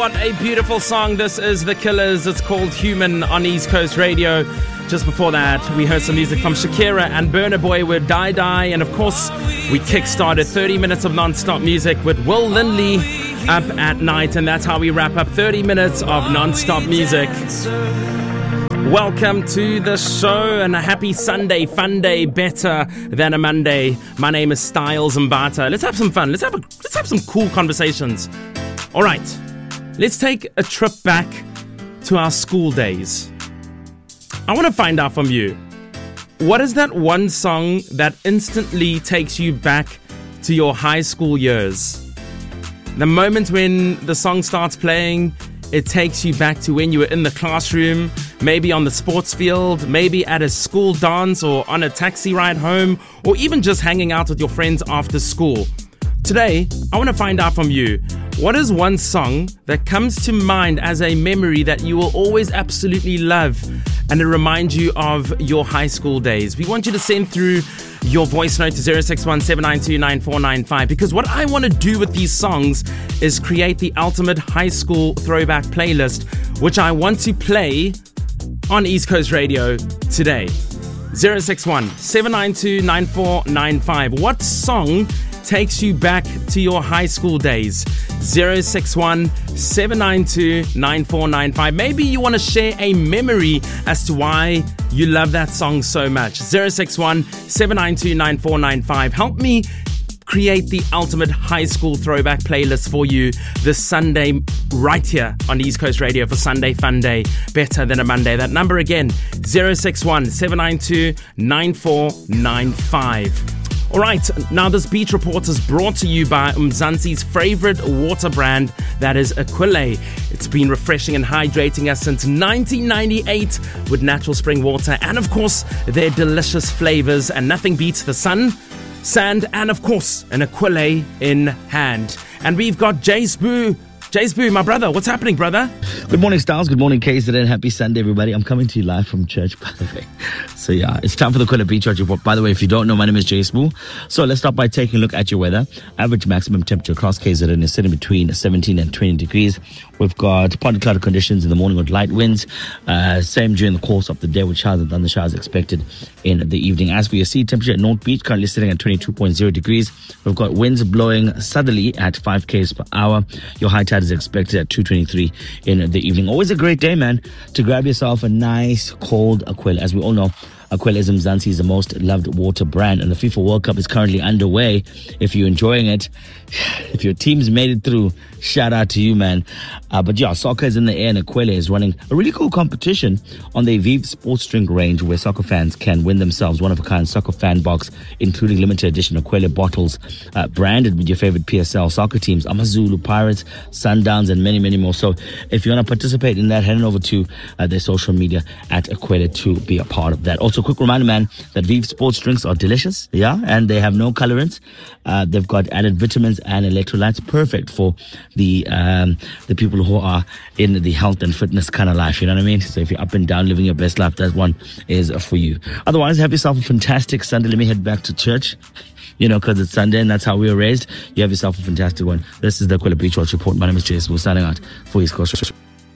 what a beautiful song. This is The Killers. It's called Human on East Coast Radio. Just before that, we heard some music from Shakira and Burna Boy with Die Die. And of course, we kickstarted 30 minutes of non-stop music with Will Lindley, Up at Night. And that's how we wrap up 30 minutes of non-stop music. Welcome to the show and a happy Sunday, fun day, better than a Monday. My name is Styles Mbata. Let's have some fun. Let's have some cool conversations. All right, let's take a trip back to our school days. I want to find out from you, what is that one song that instantly takes you back to your high school years? The moment when the song starts playing, it takes you back to when you were in the classroom, maybe on the sports field, maybe at a school dance or on a taxi ride home, or even just hanging out with your friends after school. Today, I want to find out from you, what is one song that comes to mind as a memory that you will always absolutely love and it reminds you of your high school days? We want you to send through your voice note to 061-792-9495 because what I want to do with these songs is create the ultimate high school throwback playlist, which I want to play on East Coast Radio today. 061-792-9495. What song takes you back to your high school days? 061-792-9495. Maybe you want to share a memory as to why you love that song so much. 061-792-9495. Help me create the ultimate high school throwback playlist for you this Sunday right here on East Coast Radio for Sunday Fun Day, better than a Monday. That number again, 061-792-9495. All right, now this Beach Report is brought to you by Mzansi's favorite water brand, that is Aquile. It's been refreshing and hydrating us since 1998 with natural spring water and, of course, their delicious flavors. And nothing beats the sun, sand, and, of course, an Aquile in hand. And we've got Jace Boo. Jace Boo, my brother. What's happening, brother? Good morning, Styles. Good morning, KZN. Happy Sunday, everybody. I'm coming to you live from church, by the way. So, yeah, it's time for the Aquile Beach Report. By the way, if you don't know, my name is Jace Boo. So, let's start by taking a look at your weather. Average maximum temperature across KZN is sitting between 17 and 20 degrees. We've got partly cloudy conditions in the morning with light winds. Same during the course of the day with showers and thunder showers expected in the evening. As for your sea temperature at North Beach, currently sitting at 22.0 degrees. We've got winds blowing southerly at 5 km per hour. Your high tide is expected at 2:23 in the evening. Always a great day, man, to grab yourself a nice cold Aquile. As we all know, Aquile is Mzansi's the most loved water brand, and the FIFA World Cup is currently underway. If you're enjoying it, if your team's made it through, shout out to you, man. But yeah, soccer is in the air, and Aquile is running a really cool competition on the Vive Sports Drink range where soccer fans can win themselves one-of-a-kind soccer fan box, including limited edition Aquile bottles branded with your favorite PSL soccer teams, Amazulu, Pirates, Sundowns, and many, many more. So if you want to participate in that, head on over to their social media at Aquile to be a part of that. Also, quick reminder, man, that Vive Sports Drinks are delicious, yeah, and they have no colorants. They've got added vitamins and electrolytes, perfect for the people who are in the health and fitness kind of life, you know what I mean? So if you're up and down living your best life, that one is for you. Otherwise, have yourself a fantastic Sunday. Let me head back to church, you know, because it's Sunday and that's how we were raised. You have yourself a fantastic one. This is the Aquile Beach Report. My name is Jason. We're signing out for East Coast.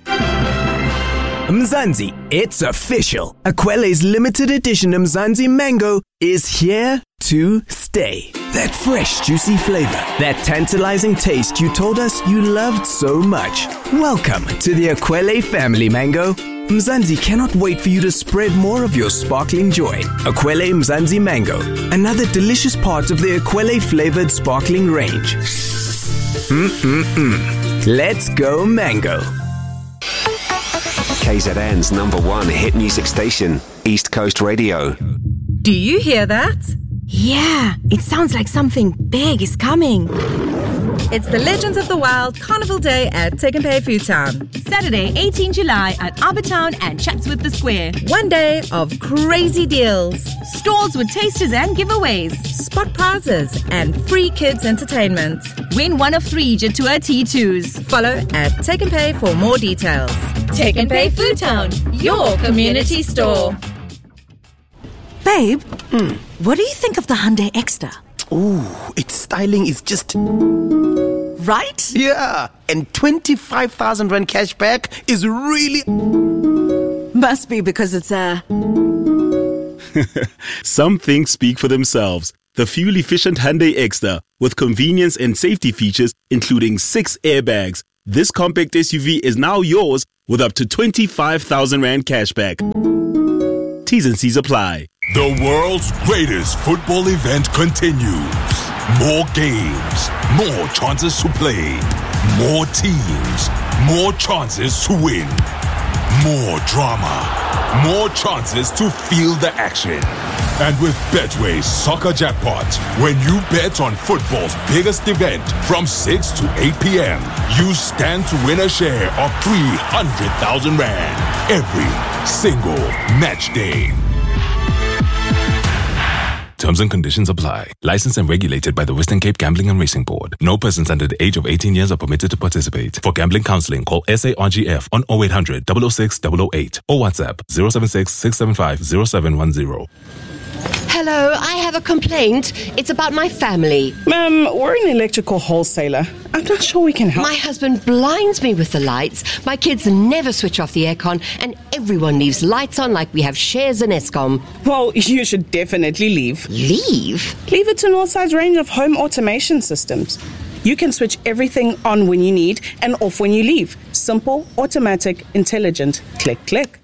Mzansi, it's official. Aquile's limited edition Mzansi Mango is here to stay. That fresh, juicy flavor, that tantalizing taste you told us you loved so much. Welcome to the Aquile family, Mango. Mzansi cannot wait for you to spread more of your sparkling joy. Aquile Mzansi Mango, another delicious part of the Aquile flavored sparkling range. Let's go, Mango. KZN's #1 hit music station, East Coast Radio. Do you hear that? Yeah, it sounds like something big is coming. It's the Legends of the Wild Carnival Day at Take and Pay Food Town. Saturday, 18 July at Arbortown and Chatsworth the Square. 1 day of crazy deals, stalls with tasters and giveaways, spot prizes, and free kids entertainment. Win one of 3 Jetour T2s. Follow at Take and Pay for more details. Take and Pay Food Town, your community store. Babe, what do you think of the Hyundai Extra? Ooh, its styling is just... right? Yeah, and 25,000 Rand cashback is really... Must be because it's Some things speak for themselves. The fuel-efficient Hyundai Exter with convenience and safety features including 6 airbags. This compact SUV is now yours with up to 25,000 Rand cashback. T's and C's apply. The world's greatest football event continues. More games, more chances to play, more teams, more chances to win, more drama, more chances to feel the action. And with Betway's Soccer Jackpot, when you bet on football's biggest event from 6 to 8 p.m., you stand to win a share of 300,000 Rand every single match day. Terms and conditions apply. Licensed and regulated by the Western Cape Gambling and Racing Board. No persons under the age of 18 years are permitted to participate. For gambling counseling, call SARGF on 0800 006 008 or WhatsApp 076 675 0710. Hello, I have a complaint. It's about my family. Ma'am, we're an electrical wholesaler. I'm not sure we can help. My husband blinds me with the lights. My kids never switch off the aircon, and everyone leaves lights on like we have shares in Eskom. Well, you should definitely leave. Leave? Leave it to Northside's range of home automation systems. You can switch everything on when you need and off when you leave. Simple, automatic, intelligent. Click, click.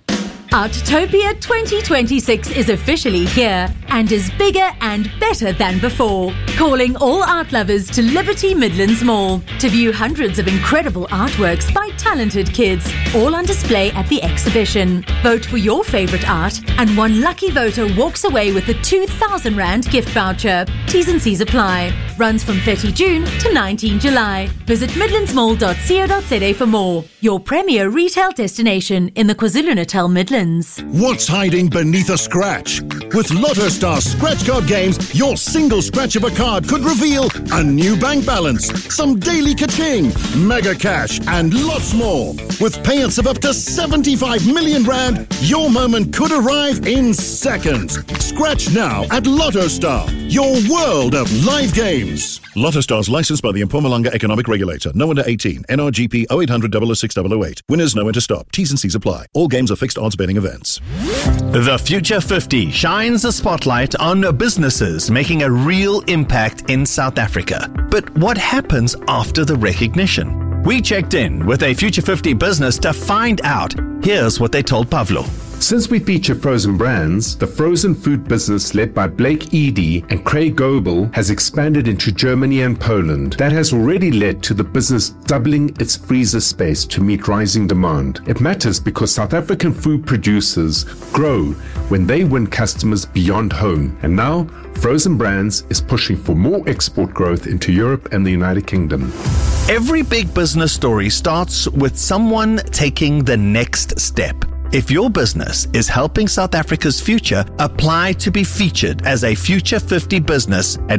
Artopia 2026 is officially here and is bigger and better than before. Calling all art lovers to Liberty Midlands Mall to view hundreds of incredible artworks by talented kids, all on display at the exhibition. Vote for your favourite art and one lucky voter walks away with a 2,000 Rand gift voucher. T's and C's apply. Runs from 30 June to 19 July. Visit midlandsmall.co.za for more. Your premier retail destination in the KwaZulu-Natal Midlands. What's hiding beneath a scratch? With Lotto Star scratch card games, your single scratch of a card could reveal a new bank balance, some daily ka-ching, mega cash, and lots more. With payouts of up to 75 million Rand, your moment could arrive in seconds. Scratch now at Lotto Star, your world of live games. Lotto Star's licensed by the Mpumalanga Economic Regulator. No under 18. NRGP 0800 006 008. Winners know when to stop. T's and C's apply. All games are fixed odds betting events. The Future 50 shines a spotlight on businesses making a real impact in South Africa. But what happens after the recognition? We checked in with a Future 50 business to find out. Here's what they told Pavlo. Since we feature frozen brands, the frozen food business led by Blake Edie and Craig Goebel has expanded into Germany and Poland. That has already led to the business doubling its freezer space to meet rising demand. It matters because South African food producers grow when they win customers beyond home. And now, Frozen Brands is pushing for more export growth into Europe and the United Kingdom. Every big business story starts with someone taking the next step. If your business is helping South Africa's future, apply to be featured as a Future 50 business at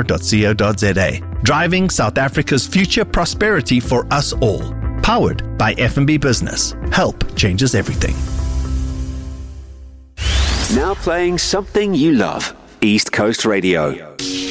ecr.co.za. Driving South Africa's future prosperity for us all. Powered by F&B Business. Help changes everything. Now playing something you love. East Coast Radio.